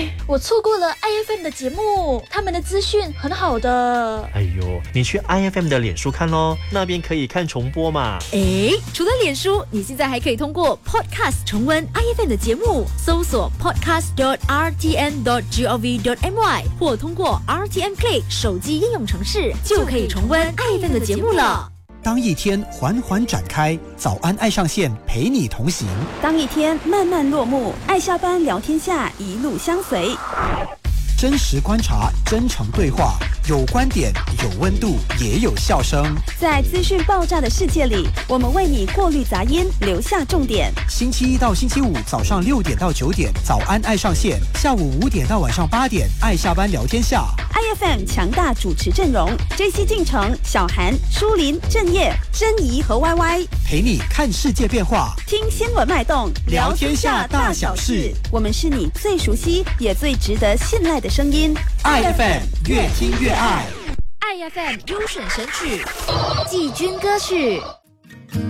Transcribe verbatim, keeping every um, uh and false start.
哎，我错过了 I F M 的节目，他们的资讯很好的。 哎呦，你去 I F M 的脸书看咯，那边可以看重播嘛。 哎，除了脸书，你现在还可以通过 Podcast 重温 I F M 的节目，搜索 podcast dot r t n dot gov dot my 或通过 R T N Play 手机应用程式，就可以重温 I F M 的节目了。 当一天缓缓展开，早安爱上线陪你同行。 当一天慢慢落幕，爱下班聊天下一路相随。 真实观察，真诚对话，有观点，有温度，也有笑声。 在资讯爆炸的世界里，我们为你过滤杂音，留下重点。 星期一到星期五早上六点到九点，早安爱上线；下午五点到晚上八点，爱下班聊天下。 I F M 强大主持阵容 ：J C 进城、小韩、舒林、郑业、珍怡和 Y Y， 陪你看世界变化， 听新闻脉动， 聊天下大小事。 我们是你最熟悉也最值得信赖的声音。 I F M 越听越爱。 I F M 优选神曲，季军歌曲。